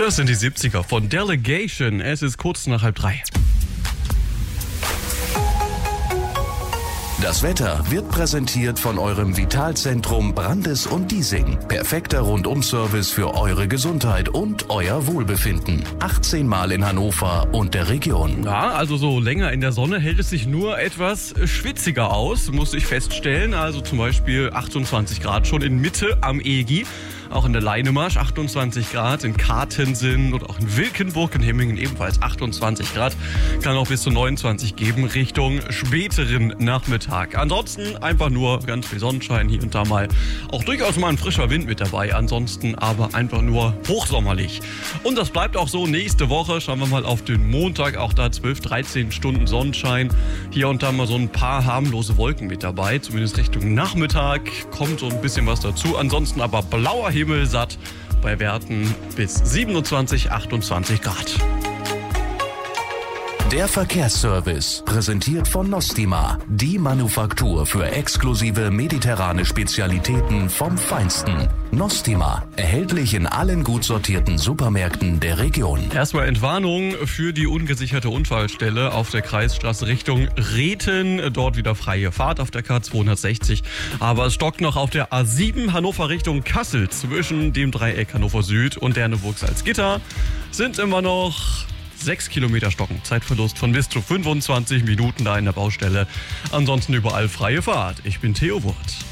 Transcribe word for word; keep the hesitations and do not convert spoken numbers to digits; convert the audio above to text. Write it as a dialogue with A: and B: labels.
A: Das sind die siebziger von Delegation. Es ist kurz nach halb drei.
B: Das Wetter wird präsentiert von eurem Vitalzentrum Brandes und Diesing. Perfekter Rundum-Service für eure Gesundheit und euer Wohlbefinden. achtzehn Mal in Hannover und der Region.
A: Ja, also so länger in der Sonne hält es sich nur etwas schwitziger aus, muss ich feststellen. Also zum Beispiel achtundzwanzig Grad schon in Mitte am E G. Auch in der Leinemarsch achtundzwanzig Grad, in Kartensen und auch in Wilkenburg, in Hemmingen ebenfalls achtundzwanzig Grad. Kann auch bis zu neunundzwanzig geben Richtung späteren Nachmittag. Ansonsten einfach nur ganz viel Sonnenschein, hier und da mal auch durchaus mal ein frischer Wind mit dabei. Ansonsten aber einfach nur hochsommerlich. Und das bleibt auch so nächste Woche. Schauen wir mal auf den Montag, auch da zwölf, dreizehn Stunden Sonnenschein. Hier und da mal so ein paar harmlose Wolken mit dabei, zumindest Richtung Nachmittag kommt so ein bisschen was dazu. Ansonsten aber blauer Himmel. Himmelsatt bei Werten bis siebenundzwanzig, achtundzwanzig Grad.
B: Der Verkehrsservice, präsentiert von Nostima, die Manufaktur für exklusive mediterrane Spezialitäten vom Feinsten. Nostima, erhältlich in allen gut sortierten Supermärkten der Region.
A: Erstmal Entwarnung für die ungesicherte Unfallstelle auf der Kreisstraße Richtung Reten. Dort wieder freie Fahrt auf der K zweihundertsechzig. Aber es stockt noch auf der A sieben Hannover Richtung Kassel zwischen dem Dreieck Hannover Süd und Derneburg-Salzgitter. Sind immer noch sechs Kilometer stocken. Zeitverlust von bis zu fünfundzwanzig Minuten da in der Baustelle. Ansonsten überall freie Fahrt. Ich bin Theo Wurt.